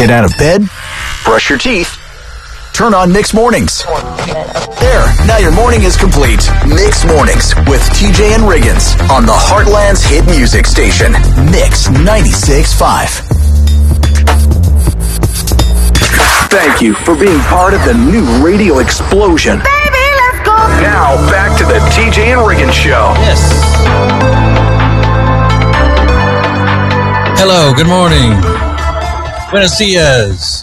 Get out of bed, brush your teeth, turn on Mix Mornings. There, now your morning is complete. Mix Mornings with TJ and Riggins on the Heartland's hit music station, Mix 96.5. Thank you for being part of the new radio explosion. Baby, let's go. Now, back to the TJ and Riggins show. Yes. Hello, good morning. Buenos dias.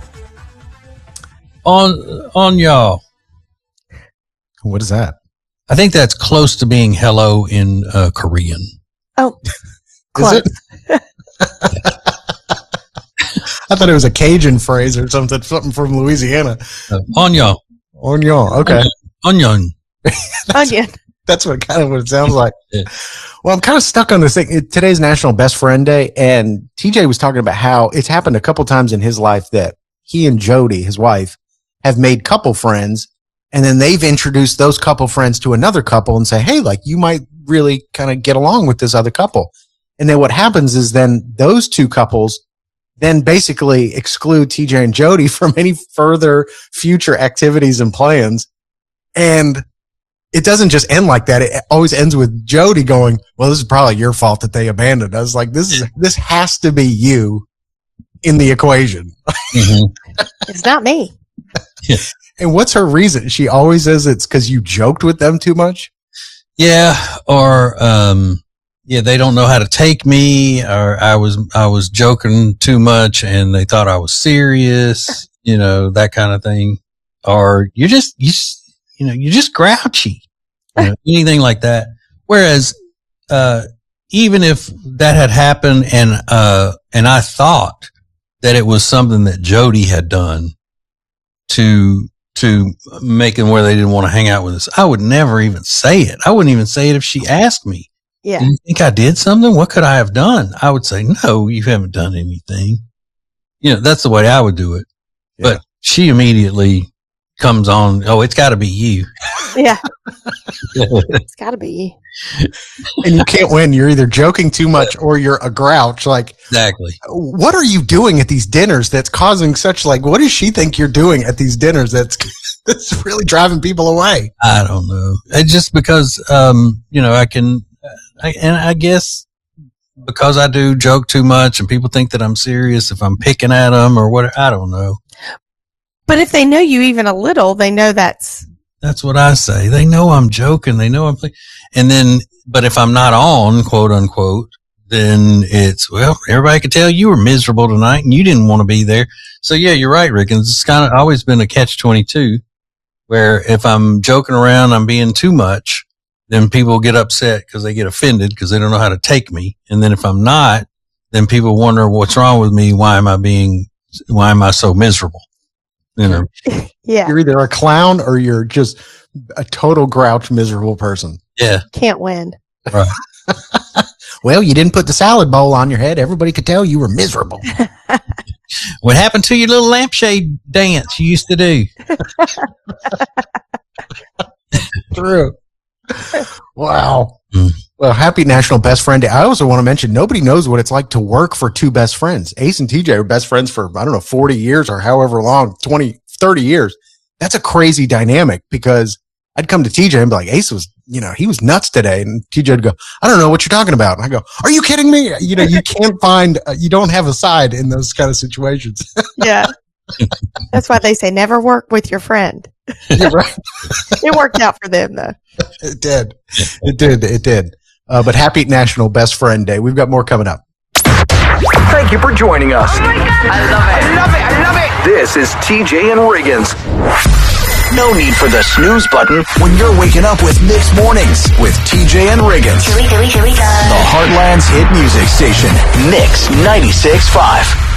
On y'all. What is that? I think that's close to being hello in Korean. Oh, Is it? I thought it was a Cajun phrase or something from Louisiana. On y'all. On y'all. Okay. Onion. Onion. That's what it sounds like. Yeah. Well, I'm kind of stuck on this thing. Today's National Best Friend Day, and TJ was talking about how it's happened a couple times in his life that he and Jody, his wife, have made couple friends, and then they've introduced those couple friends to another couple and say, hey, like, you might really kind of get along with this other couple. And then what happens is then those two couples then basically exclude TJ and Jody from any further future activities and plans. And it doesn't just end like that. It always ends with Jody going, well, this is probably your fault that they abandoned us. Like, this has to be you in the equation. Mm-hmm. It's not me. Yeah. And what's her reason? She always says it's because you joked with them too much. Yeah. Or, they don't know how to take me, or I was joking too much and they thought I was serious, that kind of thing. Or you're just grouchy, anything like that. Whereas, even if that had happened and I thought that it was something that Jody had done to make them where they didn't want to hang out with us, I would never even say it. I wouldn't even say it if she asked me. Yeah. Do you think I did something? What could I have done? I would say, no, you haven't done anything. That's the way I would do it. Yeah. But she immediately comes on, oh, it's got to be you. Yeah. It's got to be you. And you can't win. You're either joking too much or you're a grouch. Like, exactly. What are you doing at these dinners that's causing such, like, what does she think you're doing at these dinners that's really driving people away? I don't know. It's just because, I guess because I do joke too much and people think that I'm serious if I'm picking at them or what, I don't know. But if they know you even a little, they know that's what I say. They know I'm joking. They know I'm playing. And then, but if I'm not on, quote unquote, then it's, well, everybody could tell you were miserable tonight and you didn't want to be there. So yeah, you're right, Riggins. It's kind of always been a catch-22 where if I'm joking around, I'm being too much, then people get upset because they get offended because they don't know how to take me. And then if I'm not, then people wonder what's wrong with me. Why am I so miserable? Yeah. You're either a clown or you're just a total grouch, miserable person. Yeah. Can't win. Right. Well, you didn't put the salad bowl on your head. Everybody could tell you were miserable. What happened to your little lampshade dance you used to do? True. Wow. Well, happy National Best Friend Day. I also want to mention nobody knows what it's like to work for two best friends. Ace and TJ are best friends for, 40 years or however long, 20, 30 years. That's a crazy dynamic because I'd come to TJ and be like, Ace was, he was nuts today. And TJ would go, I don't know what you're talking about. And I go, are you kidding me? You can't find, you don't have a side in those kind of situations. Yeah. That's why they say never work with your friend. You're right. It worked out for them though. It did. But happy National Best Friend Day. We've got more coming up. Thank you for joining us. Oh my God. I love it. This is TJ and Riggins. No need for the snooze button when you're waking up with Mix Mornings with TJ and Riggins. Here we go. The Heartland's hit music station, Mix 96.5.